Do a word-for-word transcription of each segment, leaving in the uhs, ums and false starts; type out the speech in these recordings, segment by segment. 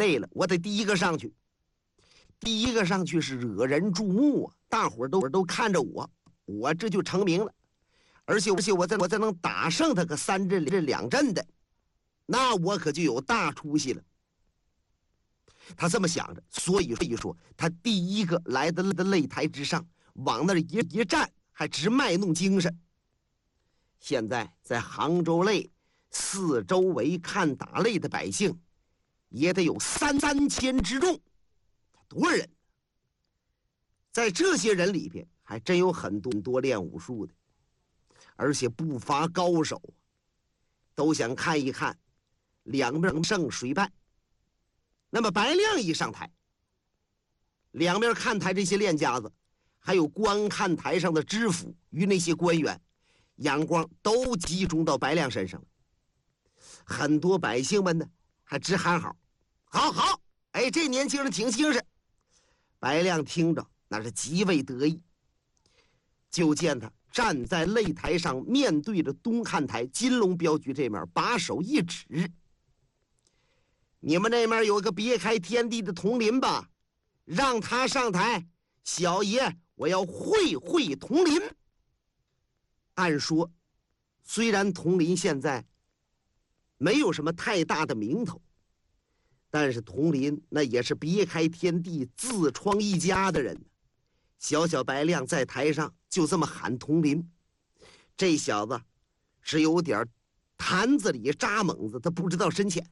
累了，我得第一个上去。第一个上去是惹人注目啊，大伙儿都都看着我，我这就成名了。而且而且我再我再能打胜他个三阵这两阵的，那我可就有大出息了。他这么想着，所以所以说他第一个来到的擂台之上，往那儿一一站，还直卖弄精神。现在在杭州擂四周围看打擂的百姓，也得有三三千之众。多少人？在这些人里边，还真有很多很多练武术的，而且不乏高手，都想看一看两边胜谁败。那么白亮一上台，两边看台这些练家子，还有观看台上的知府与那些官员，眼光都集中到白亮身上了。很多百姓们呢，还直喊好，好好，哎，这年轻人挺精神。白亮听着那是极为得意，就见他站在擂台上，面对着东看台金龙镖局这面，把手一指：“你们那面有个别开天地的佟林吧？让他上台，小爷我要会会佟林。”按说，虽然佟林现在没有什么太大的名头，但是佟林那也是别开天地自创一家的人。小小白亮在台上就这么喊佟林，这小子是有点坛子里扎猛子，他不知道深浅。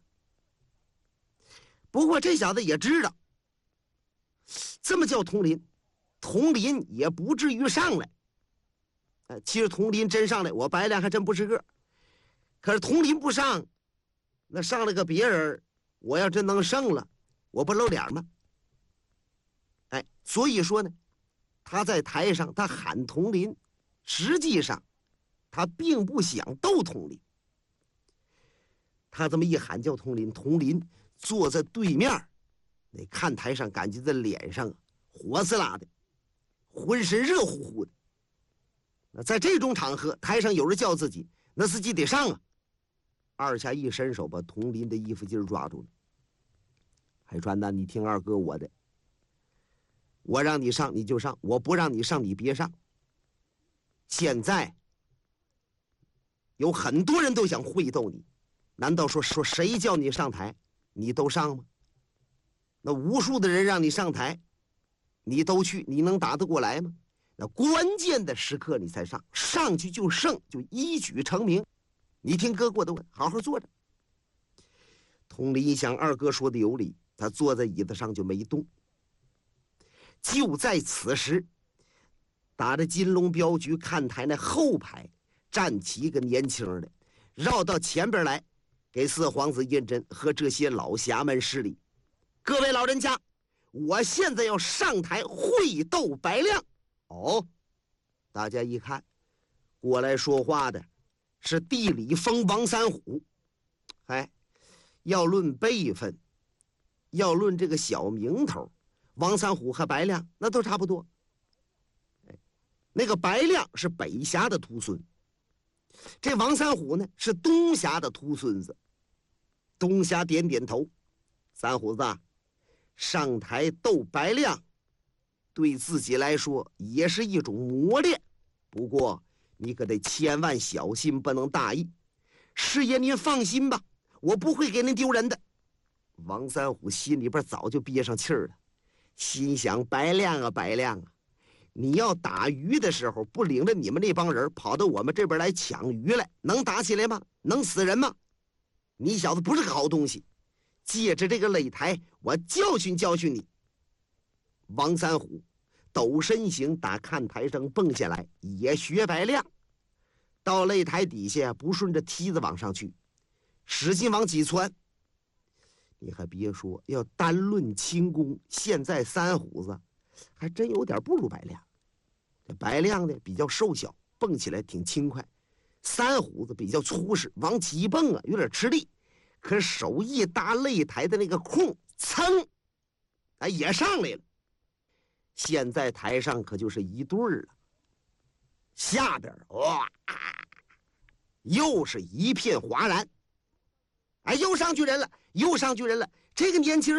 不过这小子也知道，这么叫佟林，佟林也不至于上来。呃，其实佟林真上来，我白亮还真不是个。可是佟林不上，那上来个别人，我要真能胜了，我不露脸吗？哎，所以说呢，他在台上他喊佟林，实际上他并不想斗佟林。他这么一喊叫佟林，佟林坐在对面，那看台上感觉在脸上火刺啦的，浑身热乎乎的。那在这种场合，台上有人叫自己，那自己得上啊。二下一伸手把佟林的衣服襟抓住了。海川呐，你听二哥我的，我让你上你就上，我不让你上你别上。现在有很多人都想会斗你，难道说说谁叫你上台你都上吗？那无数的人让你上台，你都去，你能打得过来吗？那关键的时刻你才上，上去就胜，就一举成名。你听哥我的，好好坐着。佟林一想二哥说的有理，他坐在椅子上就没动。就在此时，打着金龙镖局看台那后排站起一个年轻人，绕到前边来，给四皇子胤禛和这些老侠们施礼：“各位老人家，我现在要上台会斗白亮。”哦，大家一看，过来说话的是地理风王三虎。哎，要论辈分，要论这个小名头，王三虎和白亮那都差不多。哎，那个白亮是北峡的徒孙，这王三虎呢是东峡的徒孙子。东峡点点头：“三虎子，上台斗白亮，对自己来说也是一种磨练。不过你可得千万小心，不能大意。师爷您放心吧，我不会给您丢人的。”王三虎心里边早就憋上气儿了，心想：白亮啊白亮啊，你要打鱼的时候不领着你们那帮人跑到我们这边来抢鱼来，能打起来吗？能死人吗？你小子不是个好东西，借着这个擂台我教训教训你。王三虎抖身形打看台上蹦下来，也学白亮，到擂台底下不顺着梯子往上去，使劲往几窜。你还别说，要单论轻功，现在三虎子还真有点不如白亮。这白亮呢比较瘦小，蹦起来挺轻快；三虎子比较粗实，往起蹦啊有点吃力。可手一搭擂台的那个空，噌，哎也上来了。现在台上可就是一对儿了，下边哇，又是一片哗然。哎，又上去人了，又上去人了。这个年轻人